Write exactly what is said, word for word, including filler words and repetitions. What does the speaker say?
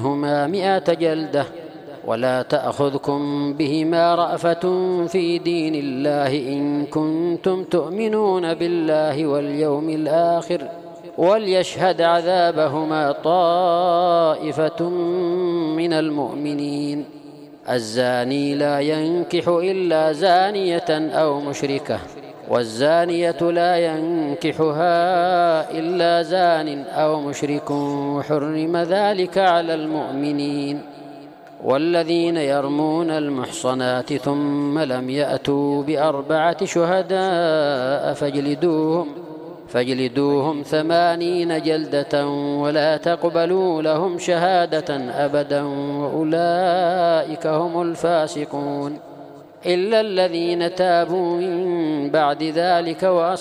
منهما مئة جلدة ولا تأخذكم بهما رأفة في دين الله إن كنتم تؤمنون بالله واليوم الآخر وليشهد عذابهما طائفة من المؤمنين. الزاني لا ينكح إلا زانية أو مشركة والزانية لا ينكحها إلا زان أو مشرك وحرم ذلك على المؤمنين. والذين يرمون المحصنات ثم لم يأتوا بأربعة شهداء فاجلدوهم فاجلدوهم ثمانين جلدة ولا تقبلوا لهم شهادة أبدا وأولئك هم الفاسقون إلا الذين تابوا من بعد ذلك وأصلحوا